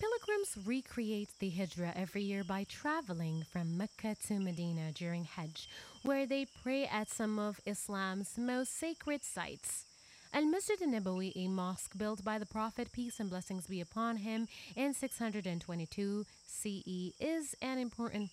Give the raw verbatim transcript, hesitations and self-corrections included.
Pilgrims recreate the Hijrah every year by traveling from Mecca to Medina during Hajj, where they pray at some of Islam's most sacred sites. Al Masjid al Nabawi, a mosque built by the Prophet, peace and blessings be upon him, in six hundred twenty-two C E, is an important